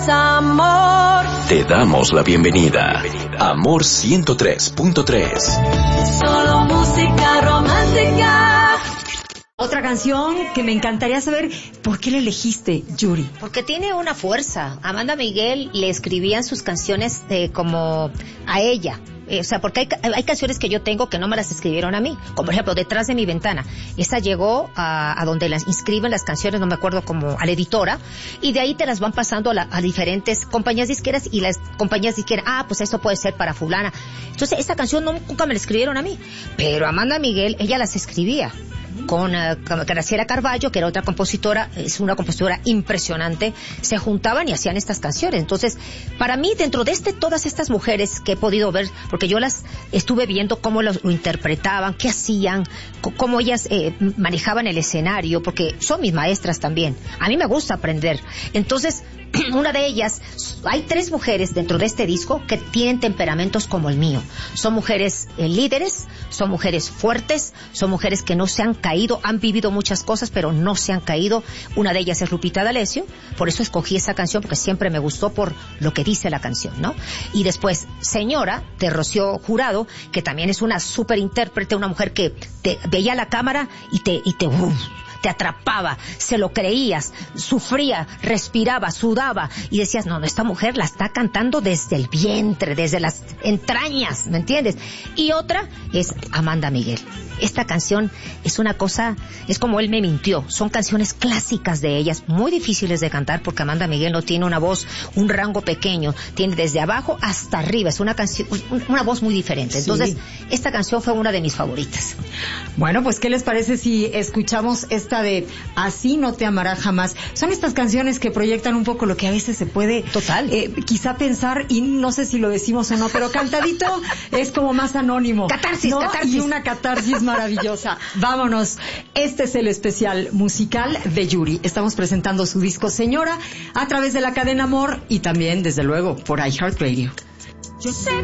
Amor. Te damos la bienvenida. Amor 103.3. Solo música romántica. Otra canción que me encantaría saber, ¿por qué la elegiste, Yuri? Porque tiene una fuerza. Amanda Miguel le escribían sus canciones como a ella. O sea, porque hay canciones que yo tengo que no me las escribieron a mí. Como por ejemplo, Detrás de mi ventana. Esa llegó a donde las inscriben las canciones, no me acuerdo, como a la editora, y de ahí te las van pasando a diferentes compañías disqueras, y las compañías disqueras, pues eso puede ser para fulana. Entonces, esta canción nunca me la escribieron a mí. Pero Amanda Miguel, ella las escribía. Con Graciela Carballo, que era otra compositora, es una compositora impresionante, se juntaban y hacían estas canciones. Entonces, para mí, dentro de todas estas mujeres que he podido ver, porque yo las estuve viendo cómo lo interpretaban, qué hacían, cómo ellas manejaban el escenario, porque son mis maestras también. A mí me gusta aprender. Entonces, una de ellas, hay 3 mujeres dentro de este disco que tienen temperamentos como el mío. Son mujeres líderes, son mujeres fuertes, son mujeres que no se han caído, han vivido muchas cosas, pero no se han caído. Una de ellas es Lupita D'Alessio, por eso escogí esa canción, porque siempre me gustó por lo que dice la canción, ¿no? Y después, Señora, de Rocío Jurado, que también es una súper intérprete, una mujer que te veía la cámara y te atrapaba, se lo creías, sufría, respiraba, sudaba, y decías, no, esta mujer la está cantando desde el vientre, desde las entrañas, ¿me entiendes? Y otra es Amanda Miguel. Esta canción es una cosa, es como Él me mintió, son canciones clásicas de ellas, muy difíciles de cantar, porque Amanda Miguel no tiene una voz, un rango pequeño, tiene desde abajo hasta arriba, es una canción, una voz muy diferente. Entonces, esta canción fue una de mis favoritas. Bueno, pues, ¿qué les parece si escuchamos esta de Así no te amará jamás? Son estas canciones que proyectan un poco lo que a veces se puede quizá pensar, y no sé si lo decimos o no, pero cantadito es como más anónimo. Catarsis, ¿no? catarsis. Y una catarsis maravillosa. Vámonos. Este es el especial musical de Yuri. Estamos presentando su disco Señora a través de la cadena Amor y también, desde luego, por iHeartRadio. Yo sé